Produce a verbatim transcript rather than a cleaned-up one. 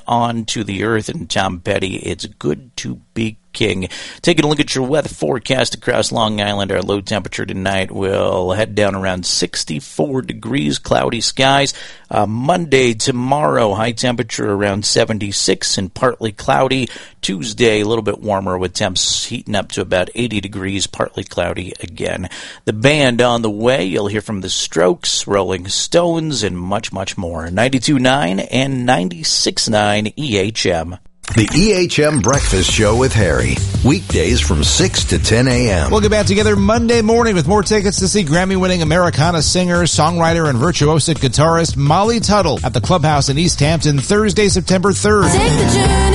on to the earth. And Tom Petty, it's good to be king. Taking a look at your weather forecast across Long Island, our low temperature tonight will head down around sixty-four degrees, cloudy skies. Uh, Monday, tomorrow, high temperature around seventy-six and partly cloudy. Tuesday, a little bit warmer with temps heating up to about eighty degrees, partly cloudy again. The band on the way, you'll hear from the Strokes, Rolling Stones, and much, much more. ninety-two point nine and ninety-six point nine E H M. The E H M Breakfast Show with Harry. Weekdays from six to ten a.m. We'll get back together Monday morning with more tickets to see Grammy-winning Americana singer, songwriter, and virtuosic guitarist Molly Tuttle at the Clubhouse in East Hampton Thursday, September third.